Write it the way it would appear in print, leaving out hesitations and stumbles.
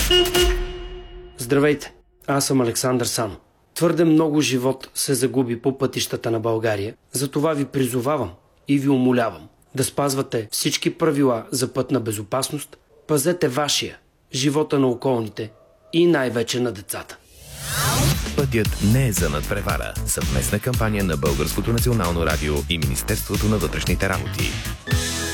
Здравейте, аз съм Александър Санов. Твърде много живот се загуби по пътищата на България. Затова ви призовавам и ви умолявам да спазвате всички правила за пътна безопасност, пазете вашия, живота на околните и най-вече на децата. Пътят не е за надпревара. Съвместна кампания на Българското национално радио и Министерството на вътрешните работи.